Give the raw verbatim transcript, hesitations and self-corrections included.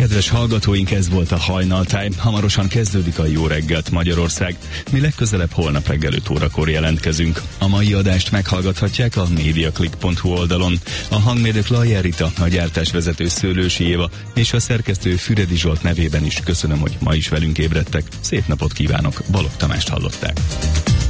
Kedves hallgatóink, ez volt a Hajnal Time. Hamarosan kezdődik a Jó reggelt Magyarország. Mi legközelebb holnap reggel öt órakor jelentkezünk. A mai adást meghallgathatják a mediaclick pont hu oldalon. A hangmérnök Lajjár Rita, a gyártásvezető Szőlősi Éva és a szerkesztő Füredi Zsolt nevében is köszönöm, hogy ma is velünk ébredtek. Szép napot kívánok, Balogh Tamást hallották.